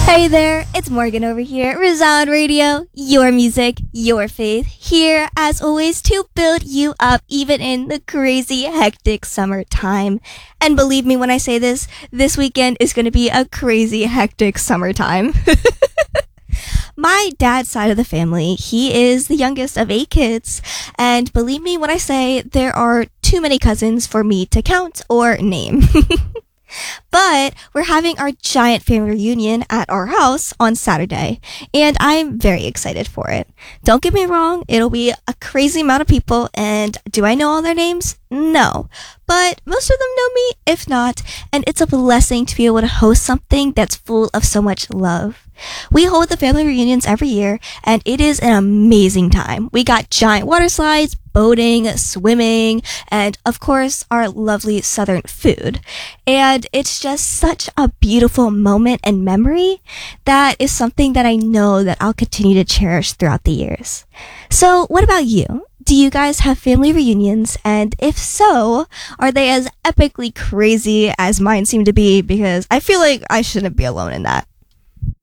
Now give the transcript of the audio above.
Hey there, it's Morgan over here, Resound Radio, your music, your faith, here as always to build you up even in the crazy hectic summertime. And believe me when I say this weekend is going to be a crazy hectic summertime. My dad's side of the family, he is the youngest of 8 kids, and believe me when I say there are too many cousins for me to count or name. But we're having our giant family reunion at our house on Saturday, and I'm very excited for it. Don't get me wrong, it'll be a crazy amount of people, and do I know all their names? No. But most of them know me, if not, and it's a blessing to be able to host something that's full of so much love. We hold the family reunions every year, and it is an amazing time. We got giant water slides, boating, swimming, and of course, our lovely southern food. And it's just such a beautiful moment and memory that is something that I know that I'll continue to cherish throughout the years. So what about you? Do you guys have family reunions? And if so, are they as epically crazy as mine seem to be? Because I feel like I shouldn't be alone in that.